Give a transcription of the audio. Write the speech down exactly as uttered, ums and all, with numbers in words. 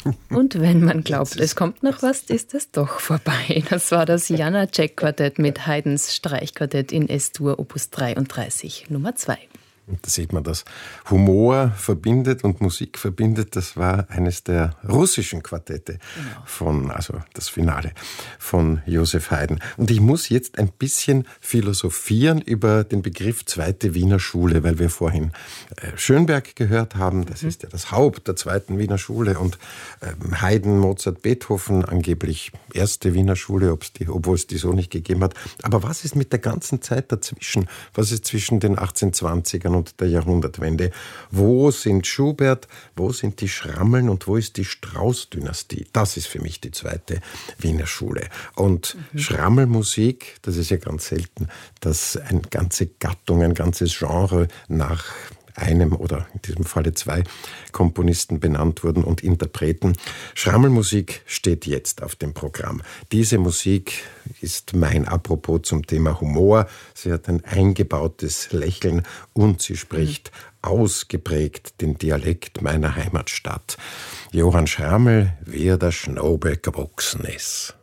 Und wenn man glaubt, es kommt noch was, ist es doch vorbei. Das war das Janáček-Quartett mit Haydns Streichquartett in S-Dur Opus dreiunddreißig, Nummer zwei. Da sieht man, dass Humor verbindet und Musik verbindet. Das war eines der russischen Quartette genau. von, also das Finale von Joseph Haydn. Und ich muss jetzt ein bisschen philosophieren über den Begriff Zweite Wiener Schule, weil wir vorhin Schönberg gehört haben. Das mhm. ist ja das Haupt der Zweiten Wiener Schule und Haydn, Mozart, Beethoven angeblich erste Wiener Schule, ob's die, obwohl es die so nicht gegeben hat. Aber was ist mit der ganzen Zeit dazwischen? Was ist zwischen den achtzehnhundertzwanzigern und der Jahrhundertwende? Wo sind Schubert, wo sind die Schrammeln und wo ist die Strauß-Dynastie? Das ist für mich die Zweite Wiener Schule. Und mhm. Schrammelmusik, das ist ja ganz selten, dass eine ganze Gattung, ein ganzes Genre nach einem oder in diesem Falle zwei Komponisten benannt wurden und Interpreten. Schrammelmusik steht jetzt auf dem Programm. Diese Musik ist mein Apropos zum Thema Humor. Sie hat ein eingebautes Lächeln und sie spricht mhm. ausgeprägt den Dialekt meiner Heimatstadt. Johann Schrammel, wie er der Schnobe gewachsen ist.